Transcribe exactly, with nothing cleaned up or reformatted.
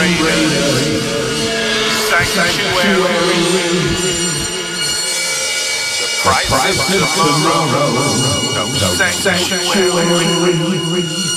Raiders, Sanctuary, The Price of Tomorrow, no Sanctuary.